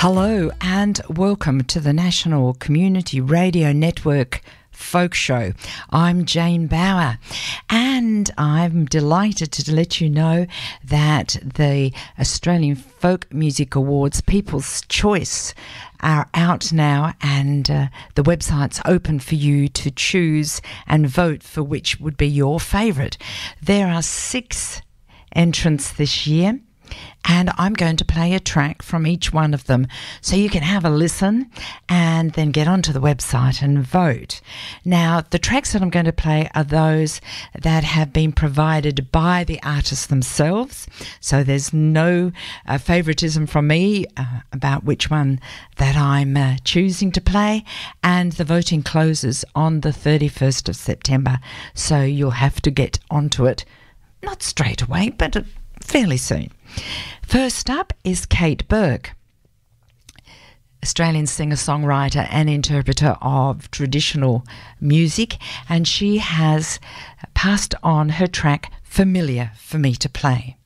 Hello and welcome to the National Community Radio Network Folk Show. I'm Jane Bauer and I'm delighted to let you know that the Australian Folk Music Awards People's Choice are out now, and the website's open for you to choose and vote for which would be your favourite. There are 6 entrants this year, and I'm going to play a track from each one of them so you can have a listen and then get onto the website and vote. Now, the tracks that I'm going to play are those that have been provided by the artists themselves, so there's no favouritism from me about which one that I'm choosing to play, and the voting closes on the 31st of September, so you'll have to get onto it, not straight away, but fairly soon. First up is Kate Burke, Australian singer-songwriter and interpreter of traditional music, and she has passed on her track Familiar for me to play.